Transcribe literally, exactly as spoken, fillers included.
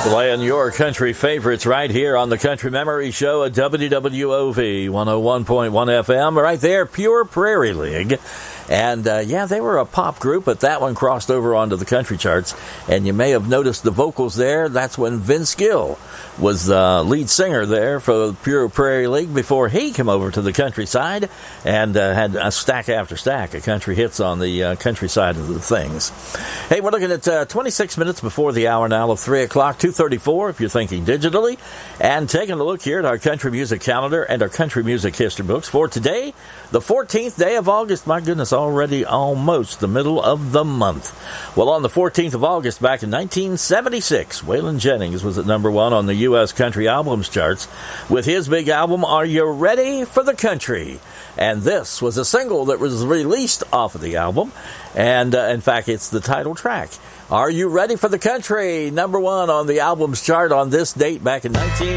Playing your country favorites right here on the Country Memory Show at W W O V one oh one point one F M. Right there, Pure Prairie League. And, uh, yeah, they were a pop group, but that one crossed over onto the country charts. And you may have noticed the vocals there. That's when Vince Gill was the lead singer there for Pure Prairie League before he came over to the countryside and uh, had a stack after stack of country hits on the uh, countryside of the things. Hey, we're looking at uh, twenty-six minutes before the hour now of three o'clock, two thirty-four if you're thinking digitally, and taking a look here at our country music calendar and our country music history books for today, the fourteenth day of August. My goodness, already almost the middle of the month. Well, on the fourteenth of August back in nineteen seventy-six, Waylon Jennings was at number one on the U S country albums charts with his big album, Are You Ready for the Country? And this was a single that was released off of the album. And, uh, in fact, it's the title track. Are You Ready for the Country? Number one on the albums chart on this date back in nineteen